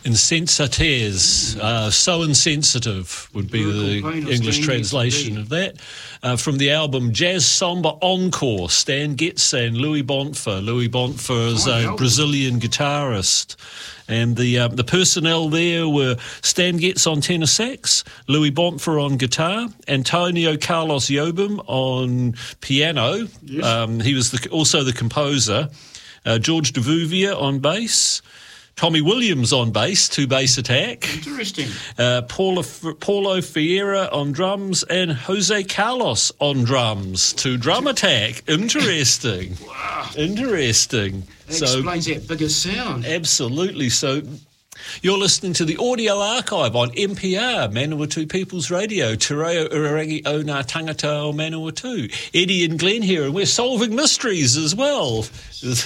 Insensates, so insensitive would be the English translation of that. From the album Jazz Samba Encore, Stan Getz and Louis Bonfa. Louis Bonfa is a Brazilian guitarist. And the personnel there were Stan Getz on tenor sax, Louis Bonfa on guitar, Antonio Carlos Jobim on piano. Yes. He was also the composer. George DeVouvier on bass. Tommy Williams on bass, 2-bass attack. Interesting. Paulo Ferreira on drums and Jose Carlos on drums, 2-drum attack. Interesting. Wow. Interesting. That explains that bigger sound. Absolutely. So you're listening to the Audio Archive on MPR, Manawatu People's Radio, Te Reo Urarangi o Ngā Tangata o Manawatu. Eddie and Glenn here, and we're solving mysteries as well.